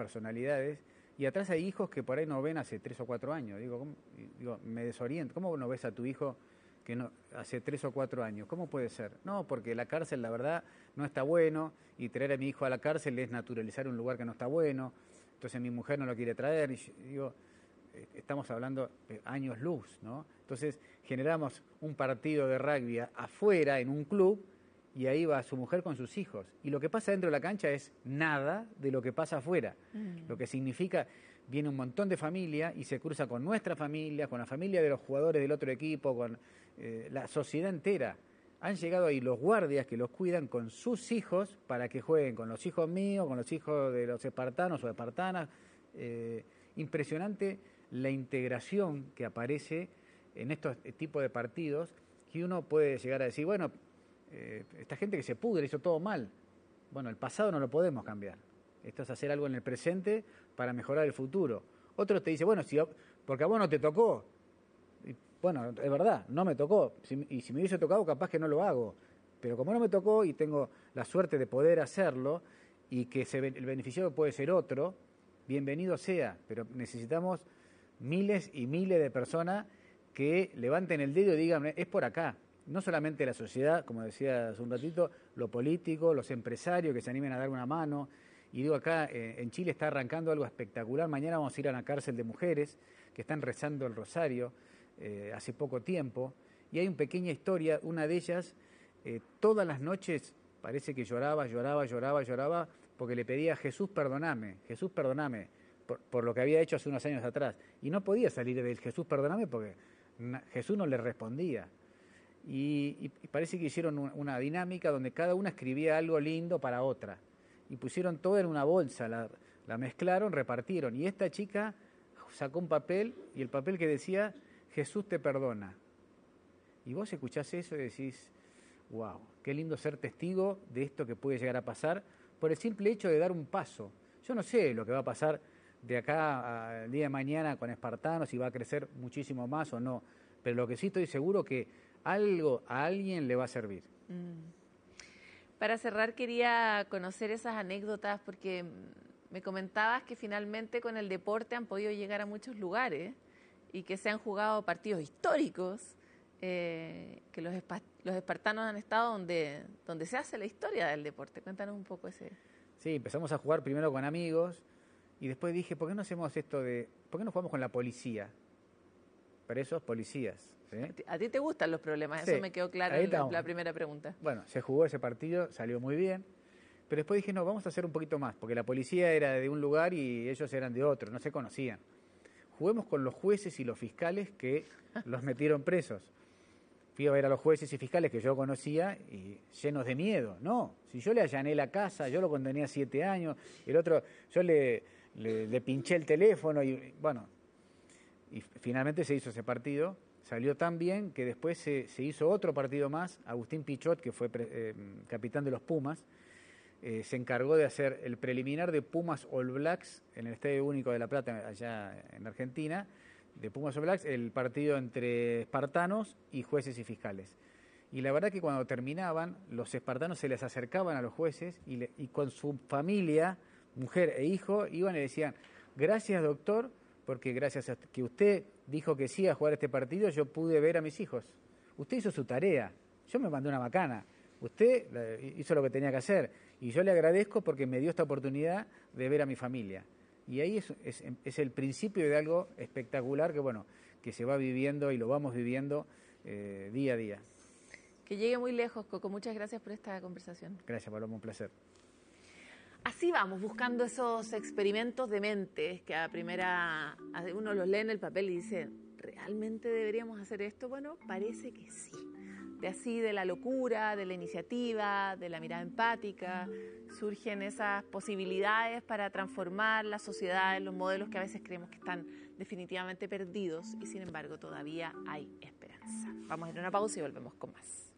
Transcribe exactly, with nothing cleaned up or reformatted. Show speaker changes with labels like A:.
A: personalidades, y atrás hay hijos que por ahí no ven hace tres o cuatro años. Digo, ¿cómo? Digo, me desoriento. ¿Cómo no ves a tu hijo que no hace tres o cuatro años? ¿Cómo puede ser? No, porque la cárcel, la verdad, no está bueno, y traer a mi hijo a la cárcel es naturalizar un lugar que no está bueno, entonces mi mujer no lo quiere traer, y yo, digo, estamos hablando de años luz, ¿no? Entonces generamos un partido de rugby afuera, en un club, y ahí va su mujer con sus hijos. Y lo que pasa dentro de la cancha es nada de lo que pasa afuera. Mm. Lo que significa, viene un montón de familia y se cruza con nuestra familia, con la familia de los jugadores del otro equipo, con eh, la sociedad entera. Han llegado ahí los guardias que los cuidan con sus hijos para que jueguen con los hijos míos, con los hijos de los espartanos o espartanas. Eh, impresionante la integración que aparece en estos tipos de partidos, que uno puede llegar a decir, bueno, eh, esta gente que se pudre hizo todo mal. Bueno, el pasado no lo podemos cambiar. Esto es hacer algo en el presente para mejorar el futuro. Otros te dicen, bueno, si, porque a vos no te tocó. Y, bueno, es verdad, no me tocó. Si, y si me hubiese tocado, capaz que no lo hago. Pero como no me tocó y tengo la suerte de poder hacerlo, y que se, el beneficiario puede ser otro, bienvenido sea. Pero necesitamos miles y miles de personas que levanten el dedo y digan, es por acá. No solamente la sociedad, como decía hace un ratito, lo político, los empresarios que se animen a dar una mano. Y digo, acá eh, en Chile está arrancando algo espectacular. Mañana vamos a ir a una cárcel de mujeres que están rezando el rosario eh, hace poco tiempo. Y hay una pequeña historia, una de ellas, eh, todas las noches parece que lloraba, lloraba, lloraba, lloraba, porque le pedía a Jesús, perdoname, Jesús, perdoname, por, por lo que había hecho hace unos años atrás. Y no podía salir del Jesús, perdoname, porque na, Jesús no le respondía. Y, y parece que hicieron una dinámica donde cada una escribía algo lindo para otra. Y pusieron todo en una bolsa, la, la mezclaron, repartieron. Y esta chica sacó un papel, y el papel que decía, Jesús te perdona. Y vos escuchás eso y decís, wow, qué lindo ser testigo de esto que puede llegar a pasar, por el simple hecho de dar un paso. Yo no sé lo que va a pasar de acá al día de mañana con espartanos, si va a crecer muchísimo más o no. Pero lo que sí estoy seguro que algo a alguien le va a servir.
B: Mm. Para cerrar, quería conocer esas anécdotas, porque me comentabas que finalmente con el deporte han podido llegar a muchos lugares y que se han jugado partidos históricos, eh, que los, los espartanos han estado donde, donde se hace la historia del deporte. Cuéntanos un poco ese.
A: Sí, empezamos a jugar primero con amigos y después dije, ¿por qué no hacemos esto de, por qué no jugamos con la policía? Presos, policías. ¿Sí?
B: ¿A ti te gustan los problemas?
A: Sí.
B: Eso me quedó claro en la, la primera pregunta.
A: Bueno, se jugó ese partido, salió muy bien, pero después dije, no, vamos a hacer un poquito más, porque la policía era de un lugar y ellos eran de otro, no se conocían. Juguemos con los jueces y los fiscales que los metieron presos. Fui a ver a los jueces y fiscales que yo conocía y llenos de miedo. No, si yo le allané la casa, yo lo condené a siete años, el otro, yo le, le, le pinché el teléfono y bueno, y finalmente se hizo ese partido. Salió tan bien que después se, se hizo otro partido más. Agustín Pichot, que fue eh, capitán de los Pumas, eh, se encargó de hacer el preliminar de Pumas All Blacks en el Estadio Único de La Plata, allá en Argentina, de Pumas All Blacks, el partido entre espartanos y jueces y fiscales. Y la verdad que cuando terminaban, los espartanos se les acercaban a los jueces y, le, y con su familia, mujer e hijo, iban y decían, gracias doctor, porque gracias a que usted dijo que sí a jugar este partido, yo pude ver a mis hijos. Usted hizo su tarea, yo me mandé una macana, usted hizo lo que tenía que hacer, y yo le agradezco porque me dio esta oportunidad de ver a mi familia. Y ahí es, es, es el principio de algo espectacular que, bueno, que se va viviendo y lo vamos viviendo eh, día a día.
B: Que llegue muy lejos, Coco. Muchas gracias por esta conversación.
A: Gracias, Paloma, un placer.
B: Así vamos, buscando esos experimentos de mente que a primera uno los lee en el papel y dice, ¿realmente deberíamos hacer esto? Bueno, parece que sí. De así, de la locura, de la iniciativa, de la mirada empática, surgen esas posibilidades para transformar la sociedad en los modelos que a veces creemos que están definitivamente perdidos y sin embargo todavía hay esperanza. Vamos a ir a una pausa y volvemos con más.